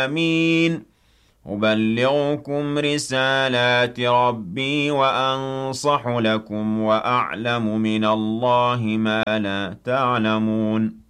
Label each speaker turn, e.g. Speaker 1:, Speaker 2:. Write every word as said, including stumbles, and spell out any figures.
Speaker 1: أمين أبلغكم رسالات ربي وأنصح لكم وأعلم من الله ما لا تعلمون